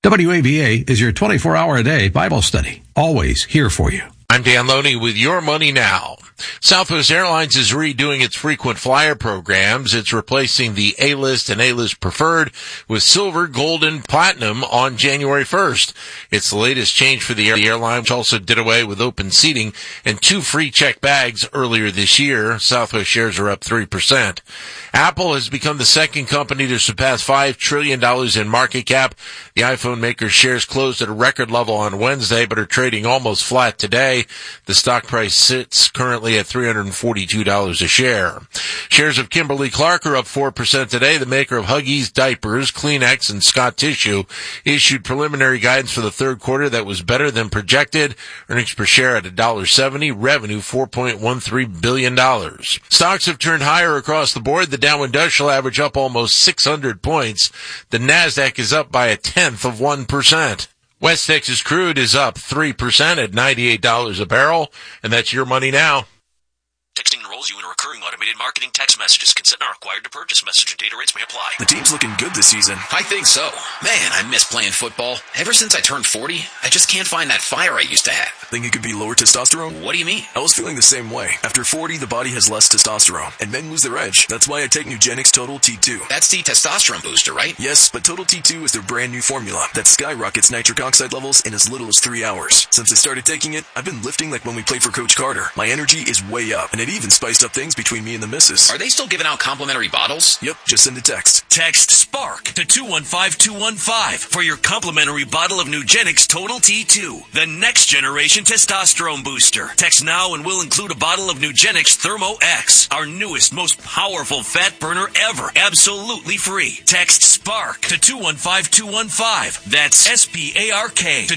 WAVA is your 24-hour-a-day Bible study, always here for you. I'm Dan Loney with Your Money Now. Southwest Airlines is redoing its frequent flyer programs. It's replacing the A-List and A-List Preferred with Silver, Gold, and Platinum on January 1st. It's the latest change for the airline, which also did away with open seating and 2 free check bags earlier this year. Southwest shares are up 3%. Apple has become the second company to surpass $5 trillion in market cap. The iPhone maker's shares closed at a record level on Wednesday, but are trading almost flat today. The stock price sits currently at $342 a share. Shares of Kimberly-Clark are up 4% today. The maker of Huggies, diapers, Kleenex, and Scott Tissue issued preliminary guidance for the third quarter that was better than projected. Earnings per share at $1.70. Revenue $4.13 billion. Stocks have turned higher across the board. The Dow Industrial Average up almost 600 points. The Nasdaq is up by 0.1%. West Texas crude is up 3% at $98 a barrel, and that's Your Money Now. Texting enrolls you in a recurring automated marketing text messages. Consent not required to purchase. Message and data rates may apply. The team's looking good this season. I think so. Man, I miss playing football. Ever since I turned 40, I just can't find that fire I used to have. Think it could be lower testosterone? What do you mean? I was feeling the same way. After 40, the body has less testosterone, and men lose their edge. That's why I take Nugenix Total T2. That's the testosterone booster, right? Yes, but Total T2 is their brand new formula that skyrockets nitric oxide levels in as little as 3 hours. Since I started taking it, I've been lifting like when we played for Coach Carter. My energy is way up, and it even spiced up things between me and the missus. Are they still giving out complimentary bottles? Yep, just send a text. Text SPARK to 215215 for your complimentary bottle of Nugenix Total T2, the next generation testosterone booster. Text now and we'll include a bottle of Nugenix Thermo X, our newest, most powerful fat burner ever, absolutely free. Text SPARK to 215215. That's SPARK to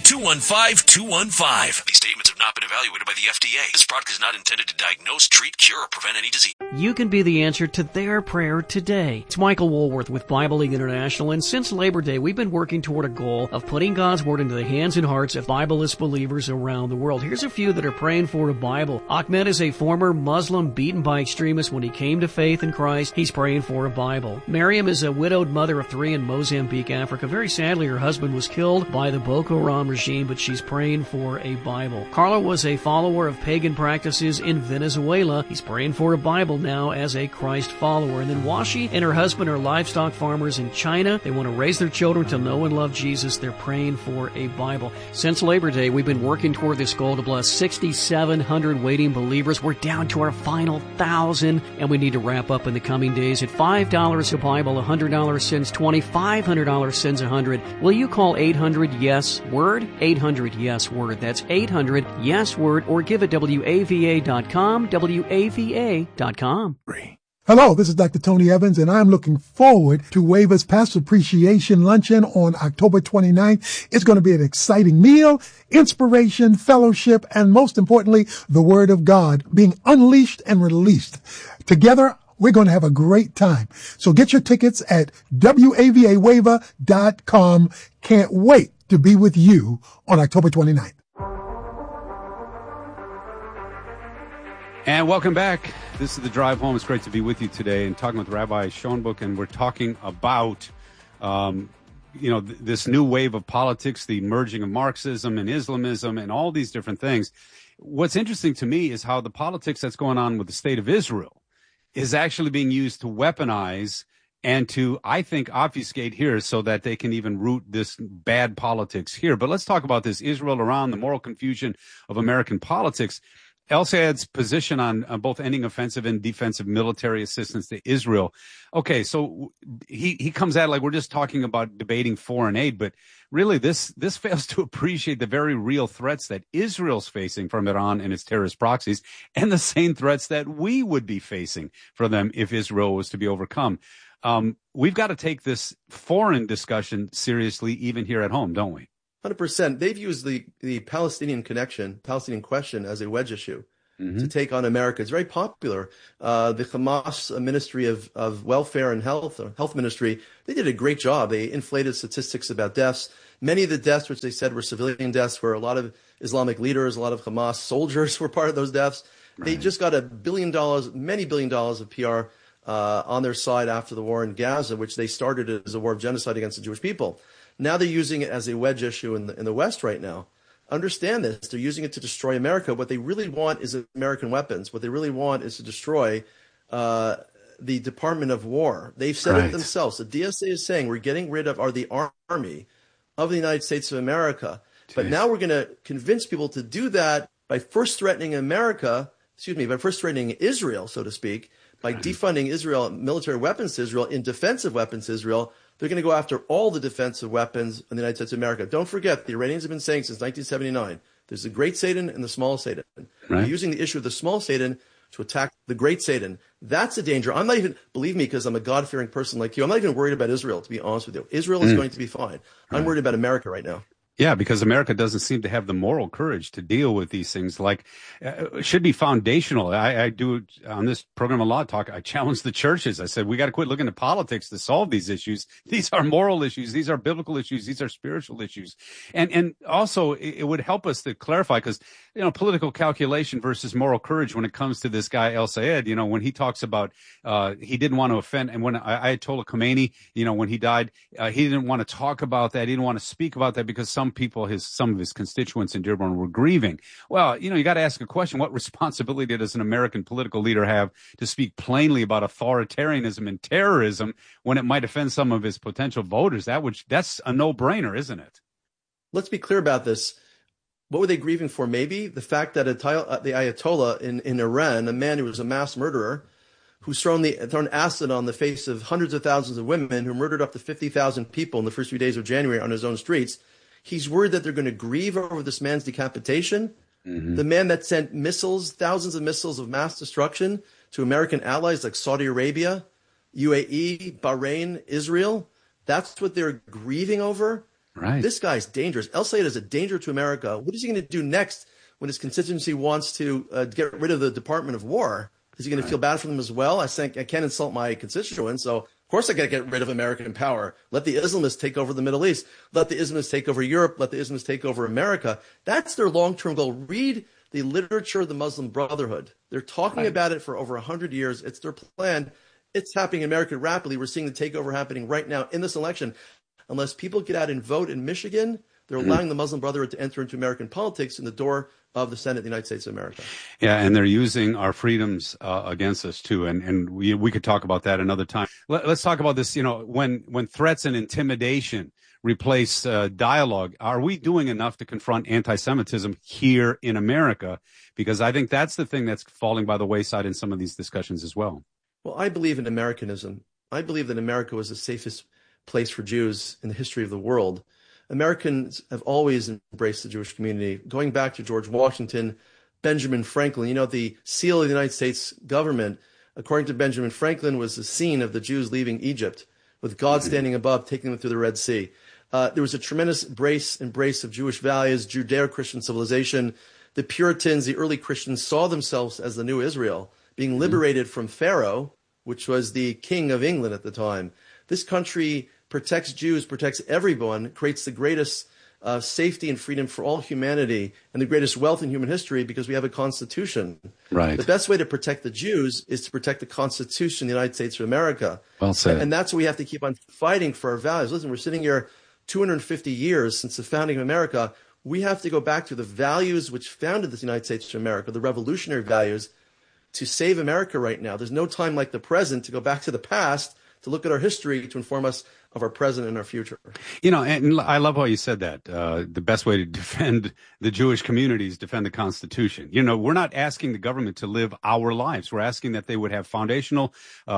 215215. These statements have not been evaluated by the FDA. This product is not intended to diagnose, treat, cure, or prevent any disease. You can be the answer to their prayer today. It's Michael Woolworth with Bible League International, and since Labor Day, we've been working toward a goal of putting God's Word into the hands and hearts of Bibleless believers around the world. Here's a few that are praying for a Bible. Ahmed is a former Muslim beaten by extremists when he came to faith in Christ. He's praying for a Bible. Miriam is a widowed mother of 3 in Mozambique, Africa. Very sadly, her husband was killed by the Boko Haram regime, but she's praying for a Bible. Carla was a follower of pagan practices in Venezuela. He's praying for a Bible now as a Christ follower. And then Washi and her husband are livestock farmers in China. They want to raise their children to know and love Jesus. They're praying for a Bible. Since Labor Day, we've been working toward this goal to bless 6,700 waiting believers. We're down to our final 1,000, and we need to wrap up in the coming days. At $5 a Bible, $100 sends 20, $500 sends 100. Will you call 800-YES-WORD? 800-YES-WORD. That's 800-YES-WORD, or give at WAVA.com, WAVA.com. Hello, this is Dr. Tony Evans, and I'm looking forward to WAVA's Pastor Appreciation Luncheon on October 29th. It's going to be an exciting meal, inspiration, fellowship, and most importantly, the Word of God being unleashed and released. Together, we're going to have a great time. So get your tickets at WAVAWAVA.com. Can't wait to be with you on October 29th. And welcome back. This is The Drive Home. It's great to be with you today and talking with Rabbi Schoenbuch, and we're talking about, this new wave of politics, the merging of Marxism and Islamism and all these different things. What's interesting to me is how the politics that's going on with the state of Israel is actually being used to weaponize and to, I think, obfuscate here so that they can even root this bad politics here. But let's talk about this Israel, Iran, the moral confusion of American politics. El-Sayed's position on both ending offensive and defensive military assistance to Israel. Okay, so he comes at it like we're just talking about debating foreign aid, but really this fails to appreciate the very real threats that Israel's facing from Iran and its terrorist proxies, and the same threats that we would be facing from them if Israel was to be overcome. We've got to take this foreign discussion seriously, even here at home, don't we? 100%. They've used the Palestinian question as a wedge issue to take on America. It's very popular. The Hamas Ministry of Welfare and Health Ministry, they did a great job. They inflated statistics about deaths. Many of the deaths, which they said were civilian deaths, were a lot of Islamic leaders, a lot of Hamas soldiers were part of those deaths. Right. They just got $1 billion, many $1 billion of PR on their side after the war in Gaza, which they started as a war of genocide against the Jewish people. Now they're using it as a wedge issue in the West right now. Understand this. They're using it to destroy America. What they really want is American weapons. What they really want is to destroy the Department of War. They've said it themselves. The DSA is saying we're getting rid of the Army of the United States of America. Jeez. But now we're going to convince people to do that by first threatening by first threatening Israel, so to speak, by defunding Israel, military weapons to Israel, in defensive weapons to Israel. They're going to go after all the defensive weapons in the United States of America. Don't forget, the Iranians have been saying since 1979, there's the great Satan and the small Satan. Right. They're using the issue of the small Satan to attack the great Satan. That's a danger. I'm not even, believe me, because I'm a God-fearing person like you, I'm not even worried about Israel, to be honest with you. Israel is going to be fine. I'm worried about America right now. Yeah, because America doesn't seem to have the moral courage to deal with these things. Like, should be foundational. I do on this program a lot talk. I challenge the churches. I said, we got to quit looking at politics to solve these issues. These are moral issues. These are biblical issues. These are spiritual issues. And also it would help us to clarify, because, political calculation versus moral courage when it comes to this guy, El Sayed, when he talks about, he didn't want to offend. And when Ayatollah Khomeini, when he died, he didn't want to talk about that. He didn't want to speak about that because some of his constituents in Dearborn were grieving. Well, you got to ask a question. What responsibility does an American political leader have to speak plainly about authoritarianism and terrorism when it might offend some of his potential voters? That's a no-brainer, isn't it? Let's be clear about this. What were they grieving for? Maybe the fact that the Ayatollah in Iran, a man who was a mass murderer, who's thrown acid on the face of hundreds of thousands of women, who murdered up to 50,000 people in the first few days of January on his own streets. He's worried that they're going to grieve over this man's decapitation. Mm-hmm. The man that sent missiles, thousands of missiles of mass destruction to American allies like Saudi Arabia, UAE, Bahrain, Israel. That's what they're grieving over. Right. This guy's dangerous. El Sayed is a danger to America. What is he going to do next when his constituency wants to get rid of the Department of War? Is he going to feel bad for them as well? I think I can't insult my constituents, so of course I got to get rid of American power. Let the Islamists take over the Middle East. Let the Islamists take over Europe. Let the Islamists take over America. That's their long-term goal. Read the literature of the Muslim Brotherhood. They're talking about it for over 100 years. It's their plan. It's happening in America rapidly. We're seeing the takeover happening right now in this election. Unless people get out and vote in Michigan, they're allowing the Muslim Brotherhood to enter into American politics in the door of the Senate of the United States of America. Yeah, and they're using our freedoms against us too, and we could talk about that another time. Let's talk about this. When threats and intimidation replace dialogue, are we doing enough to confront anti-Semitism here in America? Because I think that's the thing that's falling by the wayside in some of these discussions as well. Well, I believe in Americanism. I believe that America was the safest place for Jews in the history of the world. Americans have always embraced the Jewish community, going back to George Washington, Benjamin Franklin. The seal of the United States government, according to Benjamin Franklin, was the scene of the Jews leaving Egypt, with God standing above, taking them through the Red Sea. There was a tremendous embrace of Jewish values, Judeo-Christian civilization. The Puritans, the early Christians, saw themselves as the new Israel, being liberated from Pharaoh, which was the king of England at the time. This country protects Jews, protects everyone, creates the greatest safety and freedom for all humanity and the greatest wealth in human history because we have a constitution. Right. The best way to protect the Jews is to protect the Constitution of the United States of America. Well said. And that's why we have to keep on fighting for our values. Listen, we're sitting here 250 years since the founding of America. We have to go back to the values which founded the United States of America, the revolutionary values, to save America right now. There's no time like the present to go back to the past, to look at our history, to inform us of our present and our future. And I love how you said that. The best way to defend the Jewish community is defend the Constitution. We're not asking the government to live our lives. We're asking that they would have foundational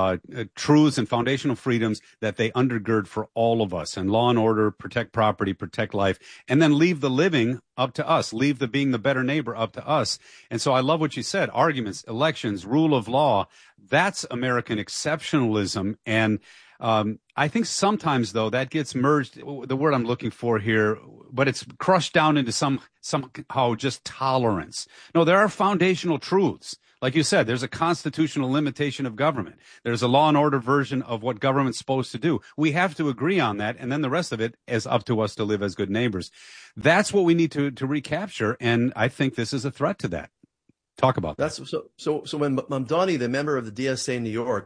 truths and foundational freedoms that they undergird for all of us. And law and order, protect property, protect life, and then leave the living up to us. Leave the being the better neighbor up to us. And so I love what you said. Arguments, elections, rule of law. That's American exceptionalism. And I think sometimes, though, that gets merged, the word I'm looking for here, but it's crushed down into somehow just tolerance. No, there are foundational truths. Like you said, there's a constitutional limitation of government. There's a law and order version of what government's supposed to do. We have to agree on that, and then the rest of it is up to us to live as good neighbors. That's what we need to recapture, and I think this is a threat to that. Talk about that. So when Mamdani, the member of the DSA in New York,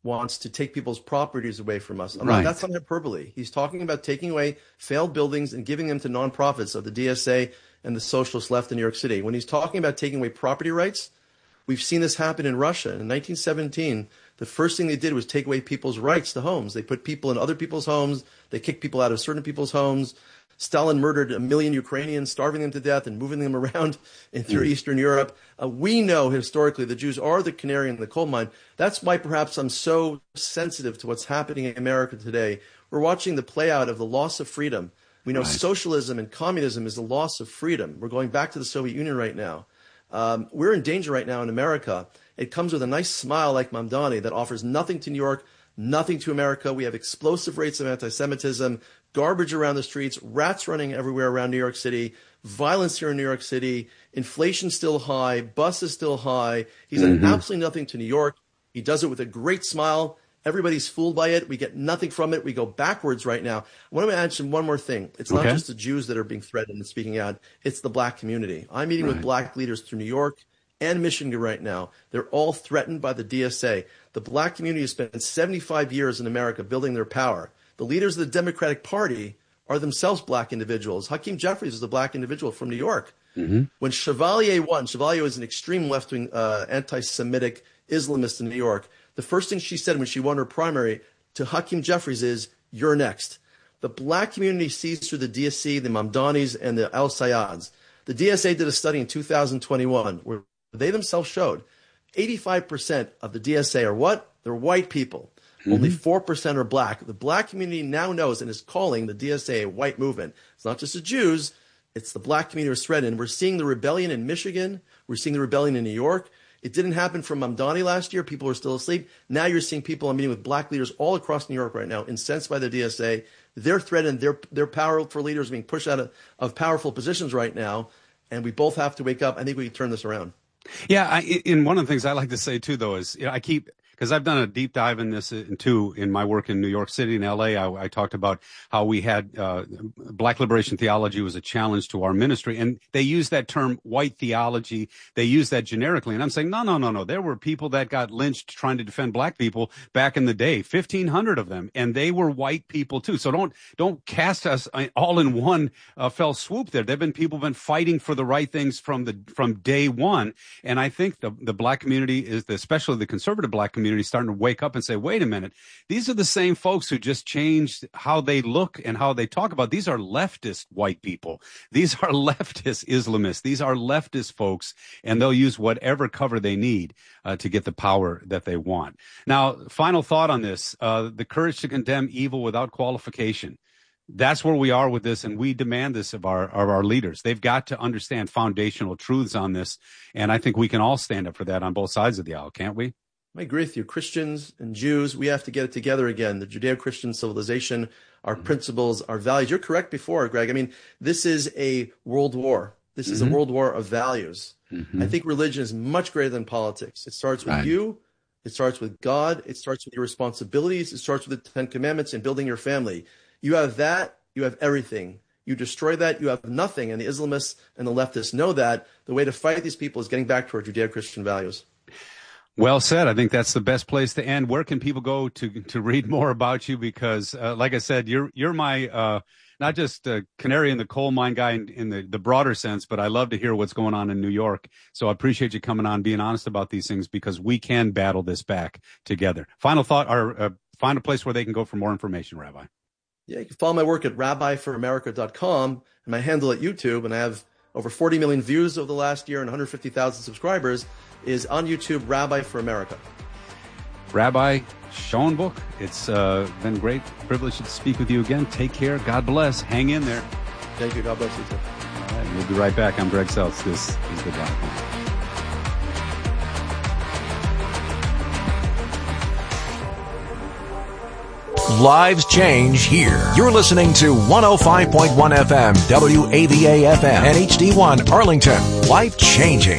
wants to take people's properties away from us. Right. That's not hyperbole. He's talking about taking away failed buildings and giving them to nonprofits of the DSA and the socialist left in New York City. When he's talking about taking away property rights, we've seen this happen in Russia. In 1917, the first thing they did was take away people's rights to homes. They put people in other people's homes. They kicked people out of certain people's homes. Stalin murdered 1 million Ukrainians, starving them to death and moving them around through Eastern Europe. We know historically the Jews are the canary in the coal mine. That's why perhaps I'm so sensitive to what's happening in America today. We're watching the play out of the loss of freedom. We know socialism and communism is the loss of freedom. We're going back to the Soviet Union right now. We're in danger right now in America. It comes with a nice smile like Mamdani that offers nothing to New York, nothing to America. We have explosive rates of anti-Semitism, garbage around the streets, rats running everywhere around New York City, violence here in New York City, inflation still high, bus is still high. He's done absolutely nothing to New York. He does it with a great smile. Everybody's fooled by it. We get nothing from it. We go backwards right now. I want to mention one more thing. It's not just the Jews that are being threatened and speaking out. It's the black community. I'm meeting with black leaders through New York and Michigan right now. They're all threatened by the DSA. The black community has spent 75 years in America building their power. The leaders of the Democratic Party are themselves black individuals. Hakeem Jeffries is a black individual from New York. When Chevalier won, Chevalier was an extreme left-wing anti-Semitic Islamist in New York. The first thing she said when she won her primary to Hakeem Jeffries is, "You're next." The black community sees through the DSA, the Mamdanis, and the Al Sayyads. The DSA did a study in 2021 where they themselves showed 85% of the DSA are what? They're white people. Only 4% are black. The black community now knows and is calling the DSA a white movement. It's not just the Jews. It's the black community who's threatened. We're seeing the rebellion in Michigan. We're seeing the rebellion in New York. It didn't happen from Mamdani last year. People were still asleep. Now you're seeing people, I'm meeting with black leaders all across New York right now, incensed by the DSA. They're threatened. Their powerful leaders are being pushed out of powerful positions right now. And we both have to wake up. I think we can turn this around. Yeah, and one of the things I like to say, too, though, is I keep – because I've done a deep dive in this, too, in my work in New York City and L.A. I talked about how we had black liberation theology was a challenge to our ministry. And they use that term white theology. They use that generically. And I'm saying, no. There were people that got lynched trying to defend black people back in the day, 1,500 of them. And they were white people, too. So don't cast us all in one fell swoop there. There have been people who've been fighting for the right things from day one. And I think the black community is, especially the conservative black community, starting to wake up and say, wait a minute, these are the same folks who just changed how they look and how they talk about. These are leftist white people. These are leftist Islamists. These are leftist folks, and they'll use whatever cover they need to get the power that they want. Now, final thought on this, the courage to condemn evil without qualification. That's where we are with this, and we demand this of our leaders. They've got to understand foundational truths on this, and I think we can all stand up for that on both sides of the aisle, can't we? I agree with you. Christians and Jews, we have to get it together again. The Judeo-Christian civilization, our principles, our values. You're correct before, Greg. I mean, this is a world war. This is a world war of values. I think religion is much greater than politics. It starts with you. It starts with God. It starts with your responsibilities. It starts with the 10 Commandments and building your family. You have that. You have everything. You destroy that, you have nothing. And the Islamists and the leftists know that. The way to fight these people is getting back to our Judeo-Christian values. Well said. I think that's the best place to end. Where can people go to read more about you? Because, like I said, you're my not just a canary in the coal mine guy in the broader sense, but I love to hear what's going on in New York. So I appreciate you coming on, being honest about these things, because we can battle this back together. Final thought, or find a place where they can go for more information, Rabbi. Yeah, you can follow my work at rabbiforamerica.com and my handle at YouTube, and I have over 40 million views over the last year and 150,000 subscribers, is on YouTube, Rabbi for America. Rabbi Schoenbuch, it's been great privilege to speak with you again. Take care. God bless. Hang in there. Thank you. God bless you too. All right, we'll be right back. I'm Greg Seltz. This is The Drive Home. Lives change here. You're listening to 105.1 FM, WAVA FM, and HD1 Arlington. Life changing.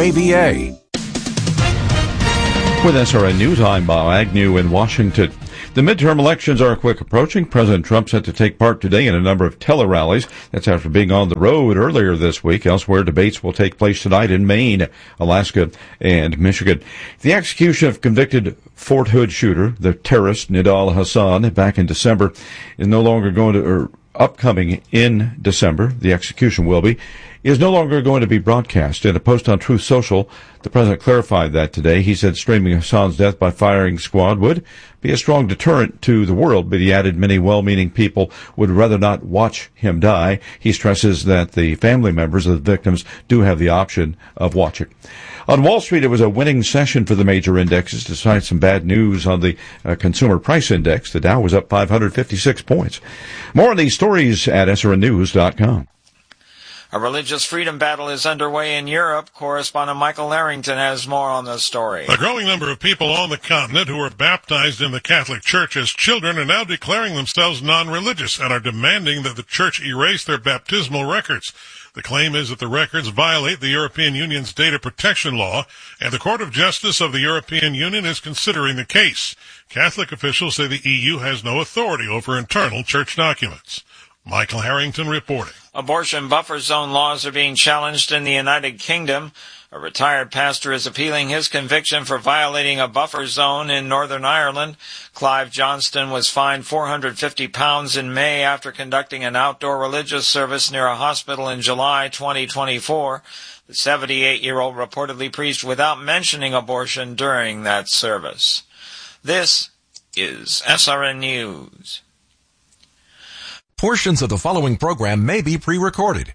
WAVA. With SRN News, I'm Bob Agnew in Washington. The midterm elections are quick approaching. President Trump set to take part today in a number of tele-rallies. That's after being on the road earlier this week. Elsewhere, debates will take place tonight in Maine, Alaska, and Michigan. The execution of convicted Fort Hood shooter, the terrorist Nidal Hasan, back in December, is no longer going to, upcoming in December, the execution will be, is no longer going to be broadcast. In a post on Truth Social, the president clarified that today. He said streaming Hassan's death by firing squad would be a strong deterrent to the world, but he added many well-meaning people would rather not watch him die. He stresses that the family members of the victims do have the option of watching. On Wall Street, it was a winning session for the major indexes, despite some bad news on the consumer price index. The Dow was up 556 points. More on these stories at srnnews.com. A religious freedom battle is underway in Europe. Correspondent Michael Harrington has more on the story. A growing number of people on the continent who were baptized in the Catholic Church as children are now declaring themselves non-religious and are demanding that the Church erase their baptismal records. The claim is that the records violate the European Union's data protection law, and the Court of Justice of the European Union is considering the case. Catholic officials say the EU has no authority over internal church documents. Michael Harrington reporting. Abortion buffer zone laws are being challenged in the United Kingdom. A retired pastor is appealing his conviction for violating a buffer zone in Northern Ireland. Clive Johnston was fined £450 in May after conducting an outdoor religious service near a hospital in July 2024. The 78-year-old reportedly preached without mentioning abortion during that service. This is SRN News. Portions of the following program may be pre-recorded.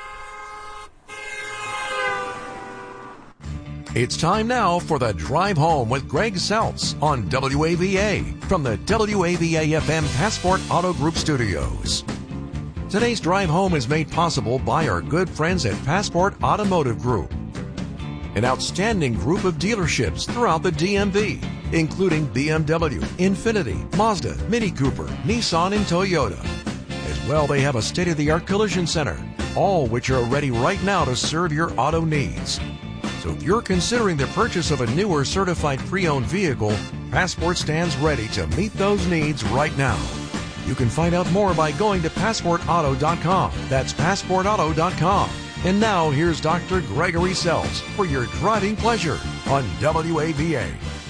It's time now for the Drive Home with Greg Seltz on WAVA from the WAVA-FM Passport Auto Group studios. Today's Drive Home is made possible by our good friends at Passport Automotive Group, an outstanding group of dealerships throughout the DMV, including BMW, Infiniti, Mazda, Mini Cooper, Nissan, and Toyota. As well, they have a state-of-the-art collision center, all which are ready right now to serve your auto needs. So if you're considering the purchase of a new or certified pre-owned vehicle, Passport stands ready to meet those needs right now. You can find out more by going to PassportAuto.com. That's PassportAuto.com. And now here's Dr. Gregory Seltz for your driving pleasure on WAVA.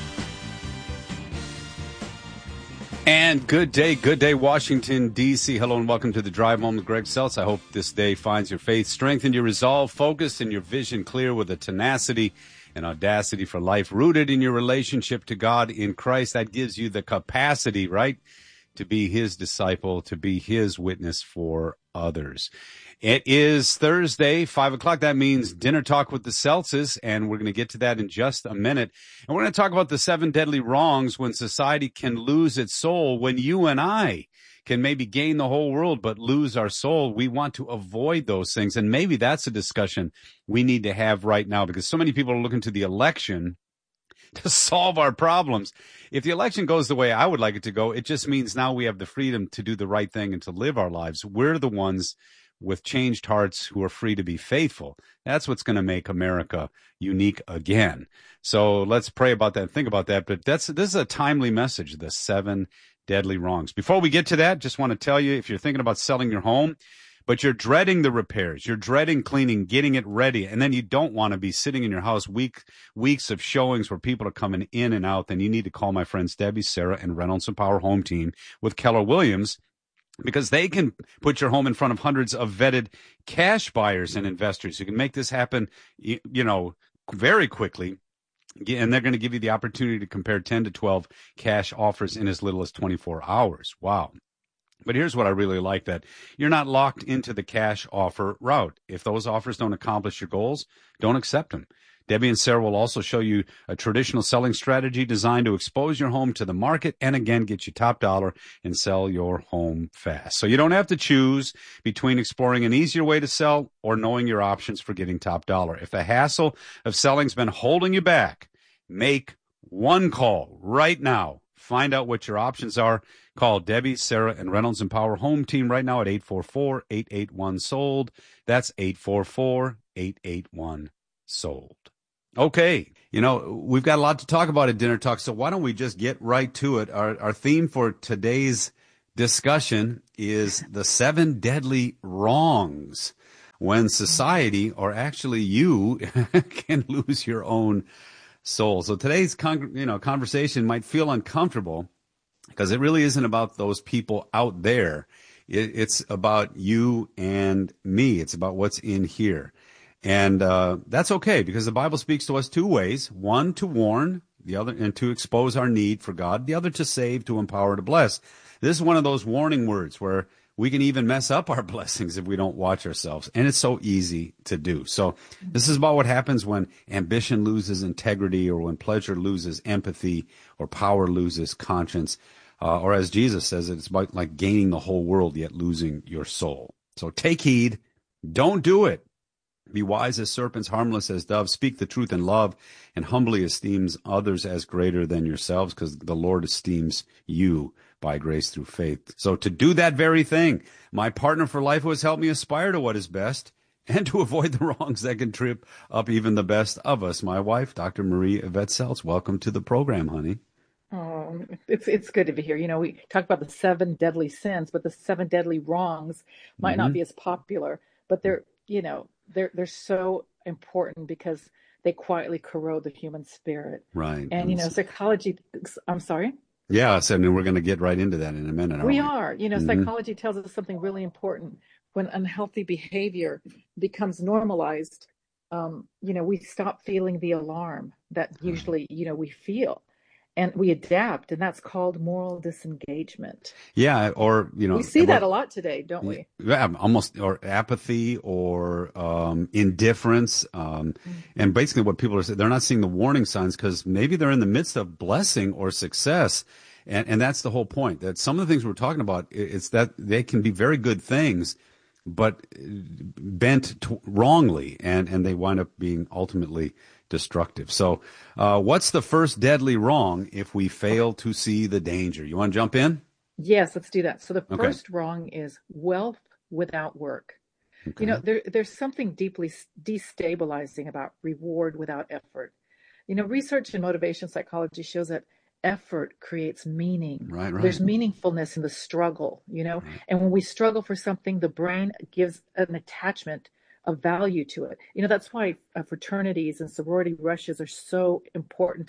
And good day, Washington, D.C. Hello and welcome to the Drive Home with Greg Seltz. I hope this day finds your faith strengthened, your resolve focused, and your vision clear with a tenacity and audacity for life rooted in your relationship to God in Christ. That gives you the capacity, right, to be his disciple, to be his witness for others. It is Thursday, 5 o'clock. That means dinner talk with the Seltzes, and we're going to get to that in just a minute. And we're going to talk about the 7 deadly wrongs when society can lose its soul, when you and I can maybe gain the whole world but lose our soul. We want to avoid those things, and maybe that's a discussion we need to have right now because so many people are looking to the election to solve our problems. If the election goes the way I would like it to go, it just means now we have the freedom to do the right thing and to live our lives. We're the ones with changed hearts who are free to be faithful. That's what's going to make America unique again. So let's pray about that and think about that. But this is a timely message, the 7 deadly wrongs. Before we get to that, just want to tell you, if you're thinking about selling your home, but you're dreading the repairs, you're dreading cleaning, getting it ready, and then you don't want to be sitting in your house weeks of showings where people are coming in and out, then you need to call my friends Debbie, Sarah, and Reynolds and Power Home Team with Keller Williams, because they can put your home in front of hundreds of vetted cash buyers and investors who can make this happen, very quickly. And they're going to give you the opportunity to compare 10 to 12 cash offers in as little as 24 hours. Wow. But here's what I really like, that you're not locked into the cash offer route. If those offers don't accomplish your goals, don't accept them. Debbie and Sarah will also show you a traditional selling strategy designed to expose your home to the market and, again, get you top dollar and sell your home fast. So you don't have to choose between exploring an easier way to sell or knowing your options for getting top dollar. If the hassle of selling's been holding you back, make one call right now. Find out what your options are. Call Debbie, Sarah, and Reynolds and Power Home Team right now at 844-881-SOLD. That's 844-881-SOLD. Okay. We've got a lot to talk about at Dinner Talk, so why don't we just get right to it? Our theme for today's discussion is the 7 deadly wrongs when society, or actually you, can lose your own soul. So today's conversation might feel uncomfortable because it really isn't about those people out there. It's about you and me. It's about what's in here. And that's okay, because the Bible speaks to us 2 ways: one, to warn; the other, and to expose our need for God; the other, to save, to empower, to bless. This is one of those warning words where we can even mess up our blessings if we don't watch ourselves, and it's so easy to do. So this is about what happens when ambition loses integrity, or when pleasure loses empathy, or power loses conscience, or as Jesus says, it's about like gaining the whole world yet losing your soul. So take heed. Don't do it. Be wise as serpents, harmless as doves. Speak the truth in love, and humbly esteems others as greater than yourselves, because the Lord esteems you by grace through faith. So to do that very thing, my partner for life, who has helped me aspire to what is best and to avoid the wrongs that can trip up even the best of us, my wife, Dr. Marie Yvette Seltz. Welcome to the program, honey. Oh, it's good to be here. We talk about the 7 deadly sins, but the 7 deadly wrongs might not be as popular, but they're so important because they quietly corrode the human spirit. Right. And, psychology, I'm sorry? Yeah, so we're going to get right into that in a minute. We are. Psychology tells us something really important. When unhealthy behavior becomes normalized, we stop feeling the alarm that usually, we feel. And we adapt, and that's called moral disengagement. Yeah, or, we see that a lot today, don't we? Yeah, almost, or apathy, or indifference. And basically what people are saying, they're not seeing the warning signs because maybe they're in the midst of blessing or success. And that's the whole point, that some of the things we're talking about, it's that they can be very good things, but bent wrongly, and they wind up being ultimately destructive. So what's the first deadly wrong if we fail to see the danger? You want to jump in? Yes, let's do that. So the first wrong is wealth without work. Okay. There's something deeply destabilizing about reward without effort. Research in motivation psychology shows that effort creates meaning. Right. There's meaningfulness in the struggle, right. And when we struggle for something, the brain gives an attachment of value to it. That's why fraternities and sorority rushes are so important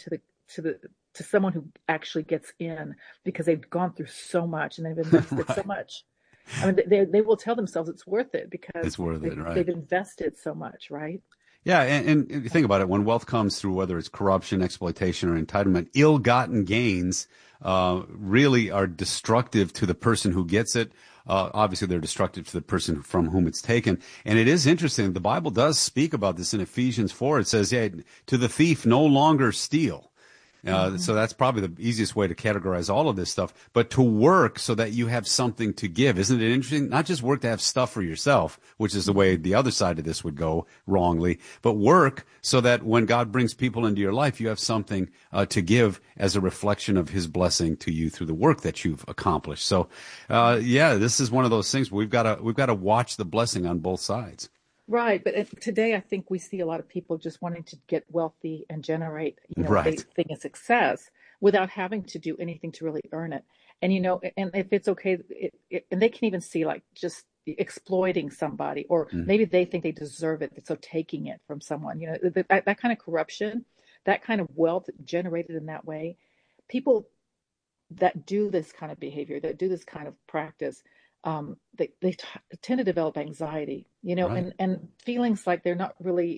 to someone who actually gets in, because they've gone through so much and they've invested so much. I mean, they will tell themselves it's worth it because it's worth it, right? They've invested so much, right? Yeah, and if you think about it, when wealth comes through, whether it's corruption, exploitation, or entitlement, ill-gotten gains really are destructive to the person who gets it. Obviously, they're destructive to the person from whom it's taken. And it is interesting. The Bible does speak about this in Ephesians 4. It says, to the thief no longer steal. So that's probably the easiest way to categorize all of this stuff. But to work so that you have something to give. Isn't it interesting? Not just work to have stuff for yourself, which is the way the other side of this would go wrongly, but work so that when God brings people into your life, you have something to give as a reflection of his blessing to you through the work that you've accomplished. So, this is one of those things we've got to watch the blessing on both sides. Right. But today, I think we see a lot of people just wanting to get wealthy and generate, right. They think a success without having to do anything to really earn it. And, and if it's okay, and they can even see like just exploiting somebody, or maybe they think they deserve it. So taking it from someone, that kind of corruption, that kind of wealth generated in that way, people that do this kind of behavior, that do this kind of practice, they tend to develop anxiety, right. and feelings like they're not really,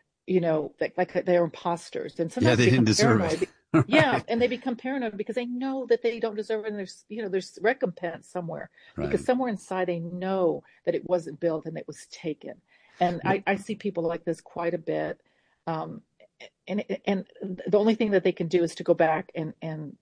like they're imposters. And sometimes they didn't deserve it. Right. Yeah, and they become paranoid because they know that they don't deserve it, and there's recompense somewhere, right. Because somewhere inside they know that it wasn't built and it was taken. And I see people like this quite a bit. And the only thing that they can do is to go back and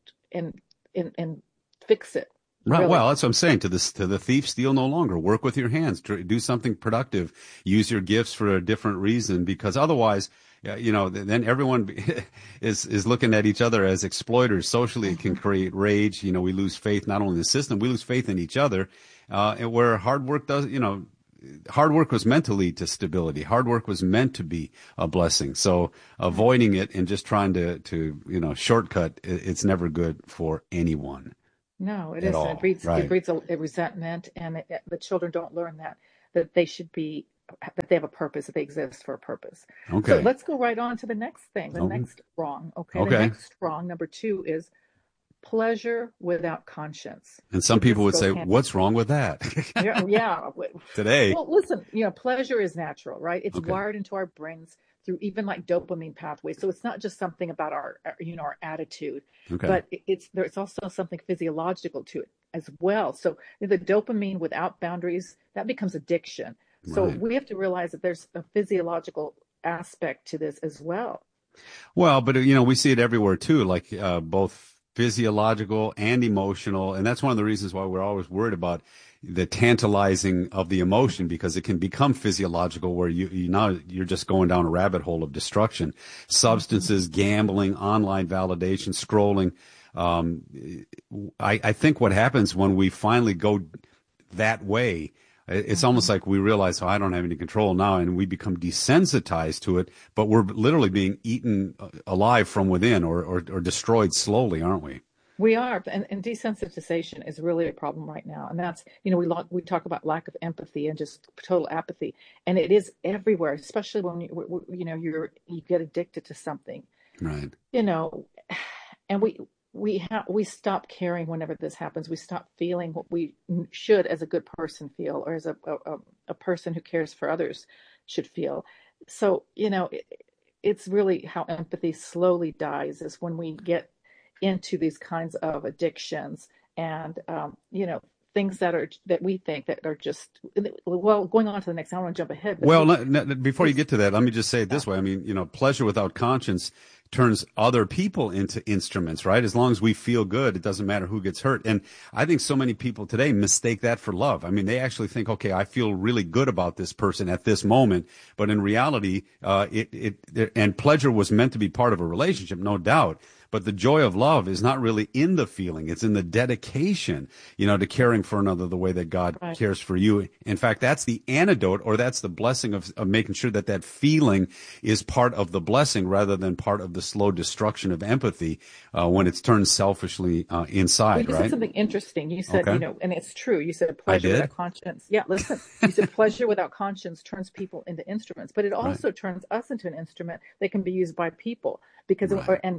fix it. Right. Really. Well, that's what I'm saying. To the thief, steal no longer. Work with your hands. Do something productive. Use your gifts for a different reason, because otherwise, then everyone is looking at each other as exploiters. Socially, it can create rage. We lose faith not only in the system, we lose faith in each other. And where hard work hard work was meant to lead to stability. Hard work was meant to be a blessing. So avoiding it and just trying to shortcut, it's never good for anyone. No, it isn't. It breeds a resentment, and the children don't learn that they should be, that they have a purpose, that they exist for a purpose. Okay. So let's go right on to the next thing, next wrong. Okay. The next wrong, number 2, is pleasure without conscience. And some people would say, what's wrong with that? yeah. Today. Well, listen, pleasure is natural, right? It's wired into our brains through even like dopamine pathways. So it's not just something about our attitude, but there's also something physiological to it as well. So the dopamine without boundaries, that becomes addiction. So we have to realize that there's a physiological aspect to this as well. Well, but we see it everywhere too, like both physiological and emotional. And that's one of the reasons why we're always worried about the tantalizing of the emotion, because it can become physiological where you're just going down a rabbit hole of destruction. Substances, gambling, online validation, scrolling. I think what happens when we finally go that way, it's almost like we realize, I don't have any control now, and we become desensitized to it, but we're literally being eaten alive from within or destroyed slowly, aren't we? We are, and desensitization is really a problem right now. And that's, we talk about lack of empathy and just total apathy, and it is everywhere, especially when you get addicted to something, right? And we stop caring whenever this happens. We stop feeling what we should as a good person feel, or as a person who cares for others should feel. So, it's really how empathy slowly dies, is when we get into these kinds of addictions and, things that we think that are just, well, going on to the next, I don't want to jump ahead. Well, before you get to that, let me just say it this way. I mean, pleasure without conscience turns other people into instruments, right? As long as we feel good, it doesn't matter who gets hurt. And I think so many people today mistake that for love. I mean, they actually think, okay, I feel really good about this person at this moment. But in reality, and pleasure was meant to be part of a relationship, no doubt. But the joy of love is not really in the feeling. It's in the dedication, to caring for another the way that God cares for you. In fact, that's the antidote, or that's the blessing of making sure that feeling is part of the blessing rather than part of the slow destruction of empathy when it's turned selfishly inside, you right? said something interesting. You said, and it's true. You said pleasure without conscience. Yeah, listen. You said pleasure without conscience turns people into instruments, but it also turns us into an instrument that can be used by people. Because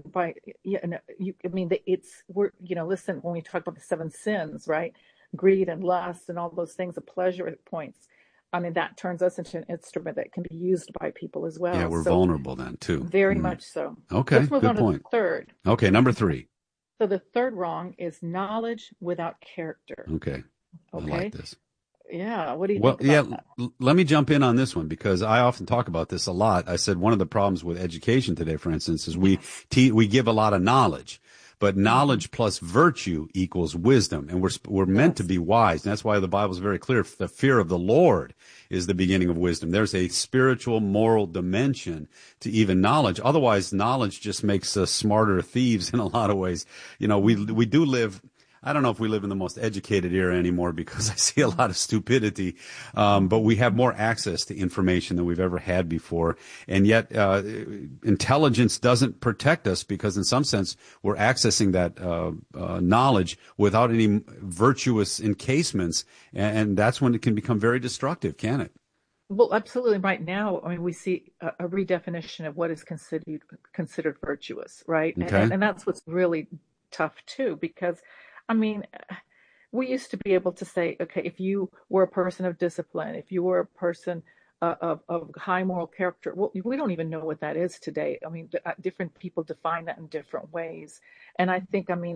listen, when we talk about the 7 sins, right? Greed and lust and all those things, the pleasure points. I mean, that turns us into an instrument that can be used by people as well. Yeah, we're vulnerable then too. Very much so. Okay, let's move good on point. To the third. Okay, number 3. So the third wrong is knowledge without character. Okay. I like this. Yeah. What do you think about that? Let me jump in on this one, because I often talk about this a lot. I said one of the problems with education today, for instance, is we give a lot of knowledge, but knowledge plus virtue equals wisdom, and we're meant to be wise. And that's why the Bible is very clear. The fear of the Lord is the beginning of wisdom. There's a spiritual, moral dimension to even knowledge. Otherwise, knowledge just makes us smarter thieves in a lot of ways. We do live. I don't know if we live in the most educated era anymore, because I see a lot of stupidity. But we have more access to information than we've ever had before. And yet, intelligence doesn't protect us, because in some sense, we're accessing that, knowledge without any virtuous encasements. And that's when it can become very destructive, can it? Well, absolutely. Right now, I mean, we see a redefinition of what is considered virtuous, right? Okay. And that's what's really tough too, because I mean, we used to be able to say, okay, if you were a person of discipline, if you were a person of high moral character, well, we don't even know what that is today. I mean, different people define that in different ways. And I think, when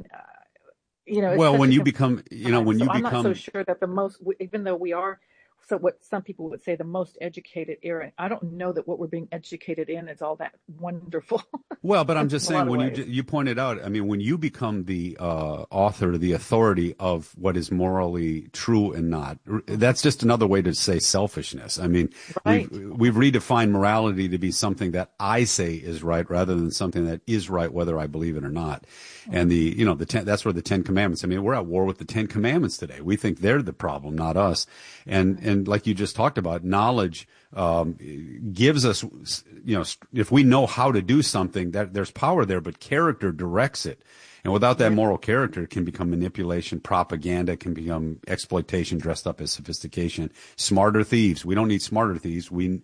you become, I'm not so sure that even though we are, so what some people would say the most educated era, I don't know that what we're being educated in is all that wonderful. Well, but I'm just saying, when you pointed out, I mean, when you become the author, the authority of what is morally true and not, that's just another way to say selfishness. I mean, we've redefined morality to be something that I say is right rather than something that is right whether I believe it or not. And that's where the 10 Commandments, I mean, we're at war with the 10 Commandments today. We think they're the problem, not us. And And like you just talked about, knowledge gives us, if we know how to do something, that there's power there, but character directs it. And without that moral character, it can become manipulation, propaganda, it can become exploitation dressed up as sophistication. Smarter thieves. We don't need smarter thieves. We